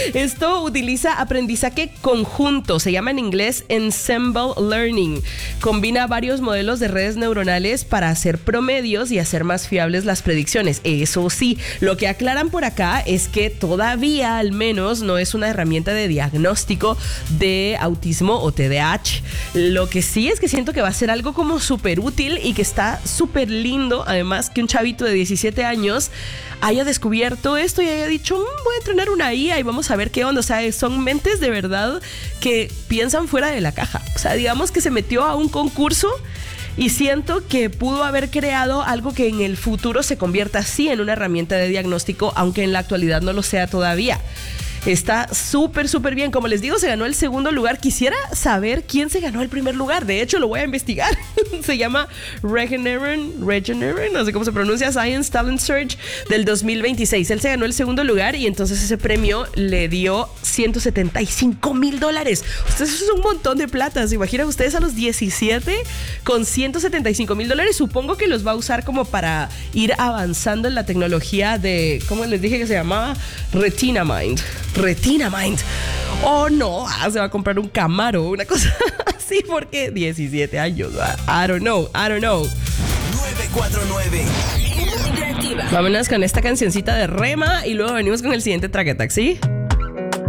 Esto utiliza aprendizaje conjunto, se llama en inglés Ensemble Learning. Combina varios modelos de redes neuronales para hacer promedios y hacer más fiables las predicciones. Eso sí, lo que aclaran por acá es que todavía al menos no es una herramienta de diagnóstico de autismo o TDAH. Lo que sí es que siento que va a ser algo como súper útil y que está súper lindo, además que un chavito de 17 años haya descubierto esto y haya dicho, voy a entrenar una IA y vamos a ver qué onda. O sea, son mentes de verdad que piensan fuera de la caja. O sea, digamos que se metió a un concurso y siento que pudo haber creado algo que en el futuro se convierta así en una herramienta de diagnóstico, aunque en la actualidad no lo sea todavía. Está súper, súper bien. Como les digo, se ganó el segundo lugar. Quisiera saber quién se ganó el primer lugar. De hecho, lo voy a investigar. Se llama Regeneron, no sé cómo se pronuncia, Science Talent Search del 2026. Él se ganó el segundo lugar y entonces ese premio le dio $175,000. Ustedes, eso es un montón de plata. ¿Se imaginan ustedes a los 17 con $175,000? Supongo que los va a usar como para ir avanzando en la tecnología de, ¿cómo les dije que se llamaba? Retina Mind. Oh no, se va a comprar un Camaro, una cosa así, porque 17 años. I don't know. 949. Vámonos con esta cancioncita de Rema y luego venimos con el siguiente track, ¿sí?